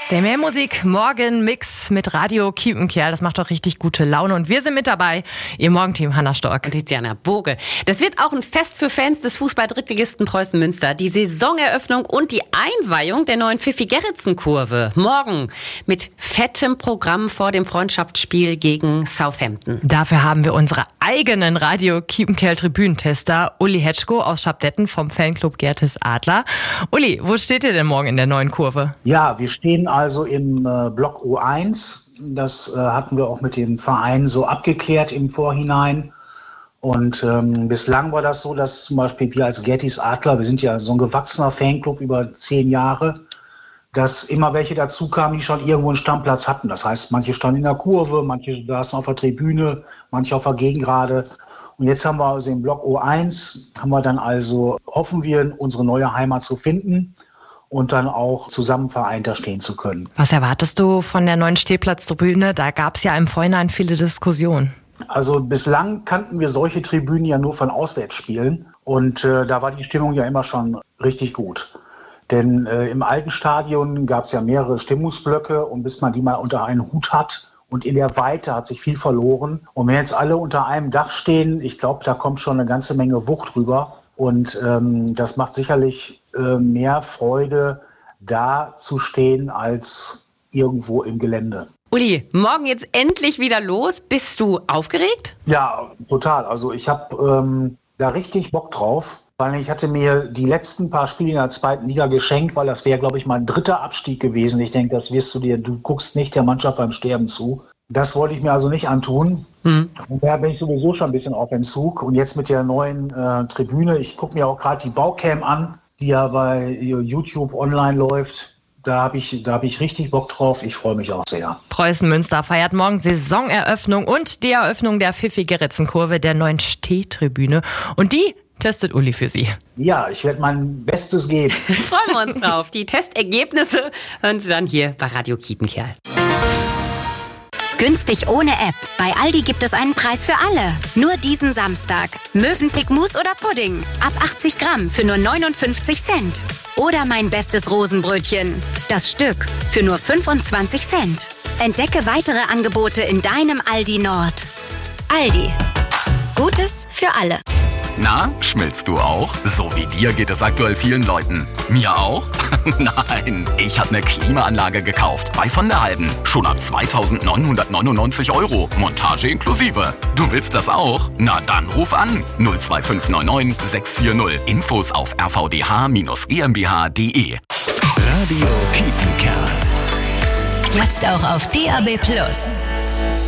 Der Mehrmusik-Morgen-Mix mit Radio Kiepenkerl, das macht doch richtig gute Laune. Und wir sind mit dabei, Ihr Morgenteam, Hanna Stork und Tiziana Boge. Das wird auch ein Fest für Fans des Fußball-Drittligisten Preußen Münster. Die Saisoneröffnung und die Einweihung der neuen Pfiffi-Gerritsen-Kurve. Morgen mit fettem Programm vor dem Freundschaftsspiel gegen Southampton. Dafür haben wir unsere eigenen Radio Kiepenkerl-Tribünentester, Uli Hetschko aus Schabdetten vom Fanclub Gertes Adler. Uli, wo steht ihr denn morgen in der neuen Kurve? Ja, wir stehen also im Block O1. Das hatten wir auch mit dem Verein so abgeklärt im Vorhinein. Und bislang war das so, dass zum Beispiel wir als Gertes Adler, wir sind ja so ein gewachsener Fanclub über 10 Jahre, dass immer welche dazu kamen, die schon irgendwo einen Stammplatz hatten. Das heißt, manche standen in der Kurve, manche saßen auf der Tribüne, manche auf der Gegengrade. Und jetzt haben wir also im Block O1, hoffen wir, unsere neue Heimat zu finden und dann auch zusammen vereint da stehen zu können. Was erwartest du von der neuen Stehplatztribüne? Da gab es ja im Vorhinein viele Diskussionen. Also bislang kannten wir solche Tribünen ja nur von Auswärtsspielen und da war die Stimmung ja immer schon richtig gut. Denn im alten Stadion gab es ja mehrere Stimmungsblöcke und bis man die mal unter einen Hut hat und in der Weite hat sich viel verloren. Und wenn jetzt alle unter einem Dach stehen, ich glaube, da kommt schon eine ganze Menge Wucht rüber. Und das macht sicherlich mehr Freude, da zu stehen, als irgendwo im Gelände. Uli, morgen jetzt endlich wieder los. Bist du aufgeregt? Ja, total. Also ich habe da richtig Bock drauf, weil ich hatte mir die letzten paar Spiele in der 2. Liga geschenkt, weil das wäre, glaube ich, mein 3. Abstieg gewesen. Ich denke, du guckst nicht der Mannschaft beim Sterben zu. Das wollte ich mir also nicht antun. Und da bin ich sowieso schon ein bisschen auf Entzug. Und jetzt mit der neuen Tribüne, ich gucke mir auch gerade die Baucam an, die ja bei YouTube online läuft. Da hab ich richtig Bock drauf. Ich freue mich auch sehr. Preußen Münster feiert morgen Saisoneröffnung und die Eröffnung der Pfiffi-Gerritsen-Kurve, der neuen Stehtribüne. Und die testet Uli für Sie. Ja, ich werde mein Bestes geben. Freuen wir uns drauf. Die Testergebnisse hören Sie dann hier bei Radio Kiepenkerl. Günstig ohne App. Bei Aldi gibt es einen Preis für alle. Nur diesen Samstag. Mövenpick Mousse oder Pudding. Ab 80 Gramm für nur 59 Cent. Oder mein bestes Rosenbrötchen. Das Stück für nur 25 Cent. Entdecke weitere Angebote in deinem Aldi Nord. Aldi. Gutes für alle. Na, schmilzt du auch? So wie dir geht es aktuell vielen Leuten. Mir auch? Nein, ich habe eine Klimaanlage gekauft bei von der Halben. Schon ab 2.999 €. Montage inklusive. Du willst das auch? Na dann ruf an. 02599 640. Infos auf rvdh-gmbh.de. Radio Kiepenkerl. Jetzt auch auf DAB+.